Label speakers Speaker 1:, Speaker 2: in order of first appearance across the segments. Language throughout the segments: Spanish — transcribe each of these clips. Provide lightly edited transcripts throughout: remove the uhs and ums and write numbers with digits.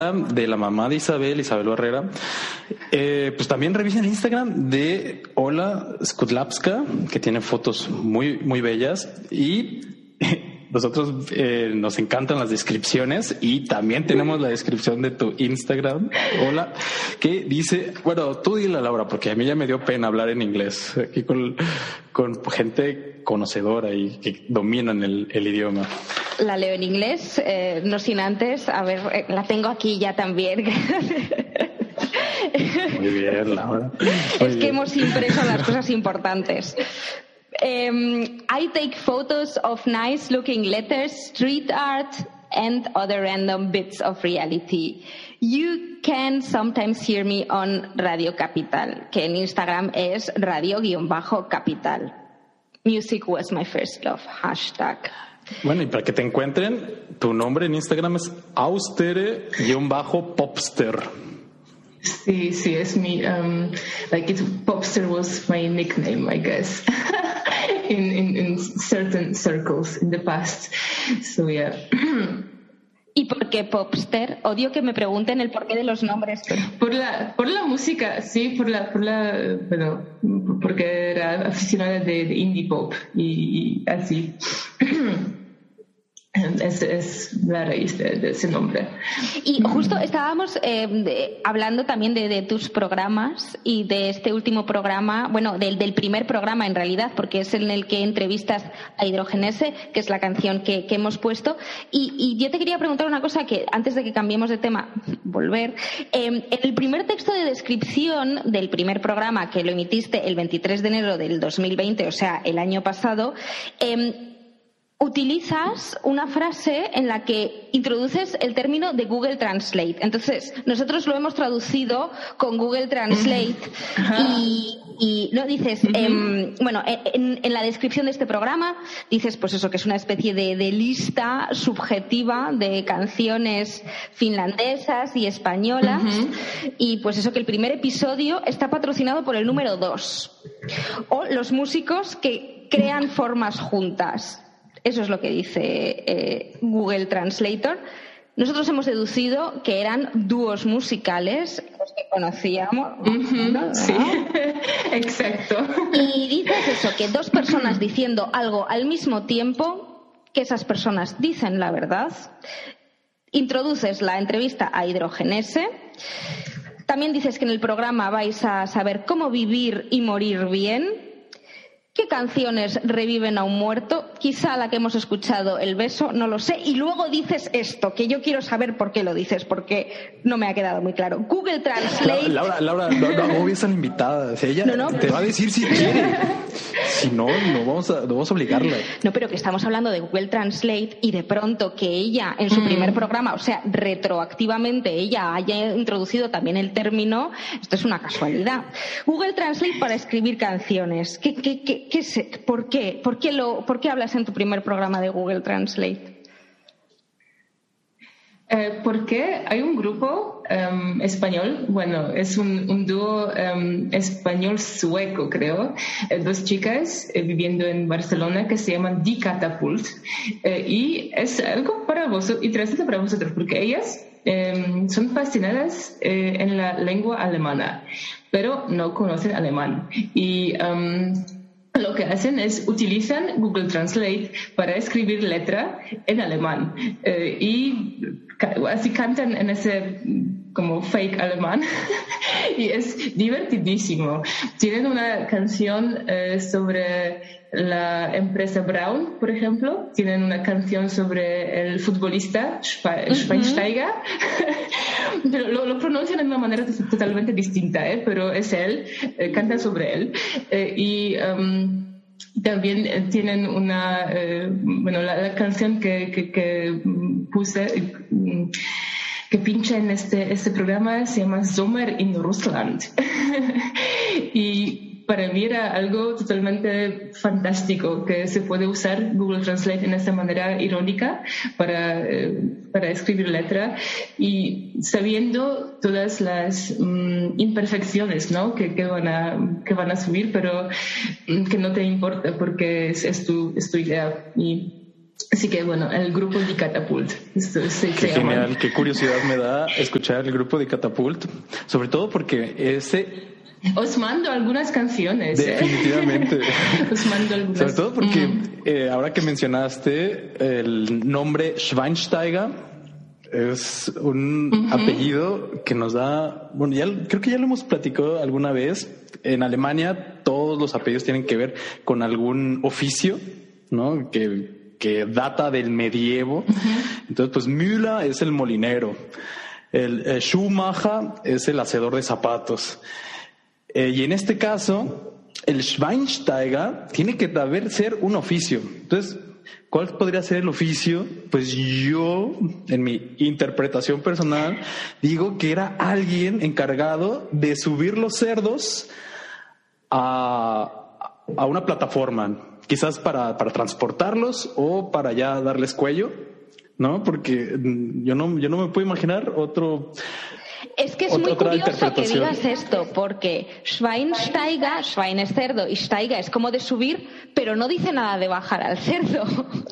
Speaker 1: de la mamá de Isabel Barrera, pues también revisen el Instagram de Ola Skudlapska, que tiene fotos muy, muy bellas, y nosotros nos encantan las descripciones, y también tenemos la descripción de tu Instagram, Ola, que dice, bueno, tú dile, Laura, porque a mí ya me dio pena hablar en inglés aquí con gente conocedora y que dominan el idioma.
Speaker 2: La leo en inglés, no sin antes, a ver, la tengo aquí ya también.
Speaker 1: Muy bien, Laura.
Speaker 2: Es que hemos impreso las cosas importantes. I take photos of nice looking letters, street art and other random bits of reality. You can sometimes hear me on Radio Capital, que en Instagram es radio_capital. Music was my first love, #.
Speaker 1: Bueno, y para que te encuentren, tu nombre en Instagram es austere_popster.
Speaker 3: Sí, es mi, Popster was my nickname, I guess, in certain circles in the past. So, yeah.
Speaker 2: ¿Y por qué Popster? Odio que me pregunten el porqué de los nombres.
Speaker 3: Por la música, sí, bueno, porque era aficionada de indie pop y así. Es la raíz de ese nombre.
Speaker 2: Y justo estábamos hablando también de tus programas y de este último programa, bueno, del primer programa en realidad, porque es en el que entrevistas a Hidrogenese, que es la canción que hemos puesto. Y yo te quería preguntar una cosa, que antes de que cambiemos de tema, volver. En el primer texto de descripción del primer programa, que lo emitiste el 23 de enero del 2020, o sea, el año pasado, utilizas una frase en la que introduces el término de Google Translate. Entonces, nosotros lo hemos traducido con Google Translate y no dices, bueno, en la descripción de este programa dices, pues eso, que es una especie de lista subjetiva de canciones finlandesas y españolas, y pues eso, que el primer episodio está patrocinado por el número 2, o los músicos que crean formas juntas. Eso es lo que dice Google Translator. Nosotros hemos deducido que eran dúos musicales, los que conocíamos.
Speaker 3: ¿No? Sí, exacto.
Speaker 2: Y dices eso, que dos personas diciendo algo al mismo tiempo, que esas personas dicen la verdad. Introduces la entrevista a Hidrogenese. También dices que en el programa vais a saber cómo vivir y morir bien. ¿Qué canciones reviven a un muerto? Quizá la que hemos escuchado, El beso, no lo sé. Y luego dices esto, que yo quiero saber por qué lo dices, porque no me ha quedado muy claro. Google Translate...
Speaker 1: Laura, no agobies a la invitada. O sea, ella te va a decir si quiere. Si no, no vamos a obligarla.
Speaker 2: No, pero que estamos hablando de Google Translate y de pronto que ella en su primer programa, o sea, retroactivamente ella haya introducido también el término, esto es una casualidad. Google Translate para escribir canciones. ¿Por qué? ¿Por qué hablas en tu primer programa de Google Translate?
Speaker 3: Porque hay un grupo español, bueno, es un dúo español-sueco, creo, dos chicas viviendo en Barcelona que se llaman Die Catapult, y es algo para vosotros, interesante para vosotros, porque ellas son fascinadas en la lengua alemana, pero no conocen alemán, y lo que hacen es utilizan Google Translate para escribir letra en alemán y así cantan en ese como fake alemán y es divertidísimo. Tienen una canción sobre la empresa Braun, por ejemplo. Tienen una canción sobre el futbolista Schweinsteiger. Pero lo pronuncian de una manera totalmente distinta, pero es él, cantan sobre él. Y también tienen una, la canción que puse, que pincha en este programa, se llama Sommer in Russland. Y para mí era algo totalmente fantástico, que se puede usar Google Translate en esta manera irónica para escribir letra, y sabiendo todas las imperfecciones, ¿no? que van a subir, pero que no te importa porque es tu idea. Y Así que bueno, el grupo de Catapult.
Speaker 1: Qué genial, qué curiosidad me da escuchar el grupo de Catapult, sobre todo porque
Speaker 3: os mando algunas canciones.
Speaker 1: Definitivamente.
Speaker 3: Os mando algunas.
Speaker 1: Sobre todo porque ahora que mencionaste el nombre Schweinsteiger, es un apellido que nos da, bueno, creo que ya lo hemos platicado alguna vez. En Alemania todos los apellidos tienen que ver con algún oficio, ¿no? Que data del medievo. Entonces, pues Müller es el molinero, el Schumacher es el hacedor de zapatos. Y en este caso, el Schweinsteiger tiene que ser un oficio. Entonces, ¿cuál podría ser el oficio? Pues yo, en mi interpretación personal, digo que era alguien encargado de subir los cerdos a una plataforma, quizás para transportarlos o para ya darles cuello, ¿no? Porque yo no me puedo imaginar otro.
Speaker 2: Es que es muy curioso que digas esto, porque Schweinsteiger, Schwein es cerdo y Steiger es como de subir, pero no dice nada de bajar al cerdo.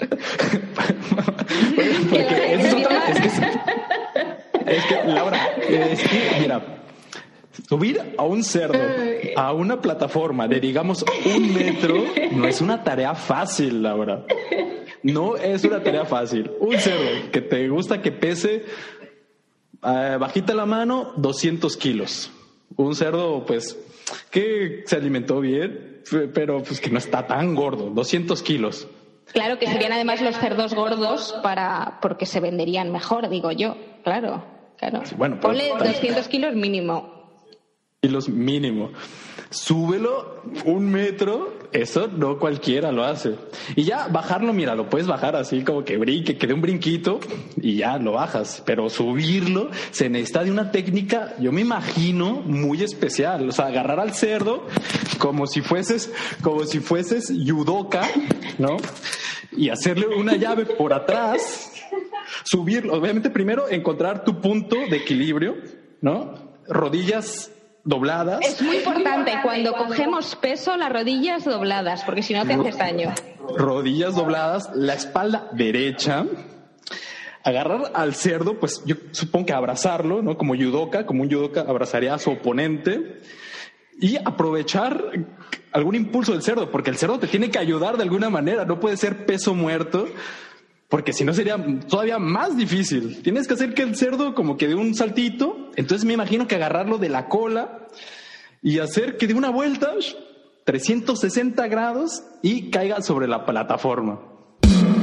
Speaker 1: Es que, Laura, mira, subir a un cerdo a una plataforma de, digamos, 1 metro no es una tarea fácil, Laura. No es una tarea fácil. Un cerdo que te gusta que pese, bajita la mano, 200 kilos. Un cerdo, pues, que se alimentó bien, pero pues que no está tan gordo, 200 kilos.
Speaker 2: Claro, que serían además los cerdos gordos porque se venderían mejor, digo yo. Claro. Sí, bueno, ponle 200 kilos mínimo.
Speaker 1: Kilos mínimo. Súbelo 1 metro, eso no cualquiera lo hace. Y ya bajarlo, mira, lo puedes bajar así como que brinque, que dé un brinquito y ya lo bajas. Pero subirlo se necesita de una técnica, yo me imagino, muy especial. O sea, agarrar al cerdo como si fueses judoka, ¿no? Y hacerle una llave por atrás, subirlo. Obviamente primero encontrar tu punto de equilibrio, ¿no? Rodillas dobladas.
Speaker 2: Es muy importante cuando cogemos peso, las rodillas dobladas, porque si no te haces daño.
Speaker 1: Rodillas dobladas, la espalda derecha. Agarrar al cerdo, pues yo supongo que abrazarlo, ¿no? Como un judoka abrazaría a su oponente y aprovechar algún impulso del cerdo, porque el cerdo te tiene que ayudar de alguna manera, no puede ser peso muerto. Porque si no sería todavía más difícil. Tienes que hacer que el cerdo como que dé un saltito. Entonces me imagino que agarrarlo de la cola y hacer que dé una vuelta 360 grados y caiga sobre la plataforma.